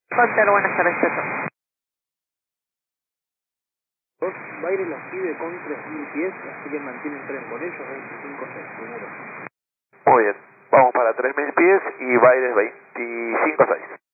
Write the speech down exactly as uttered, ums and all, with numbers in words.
Hunter, buenas tardes, Chato. Dos, Baires los pide con tres mil pies, así que mantienen tren con ellos, veinticinco seis primero. Muy bien, vamos para tres mil pies y Baires veinticinco seis.